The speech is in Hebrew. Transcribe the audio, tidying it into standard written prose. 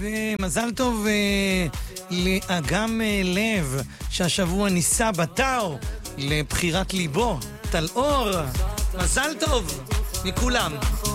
ומזל טוב לאגם לב, שהשבוע ניסה בתאו לבחירת ליבו, טל אור. מזל טוב מכולם.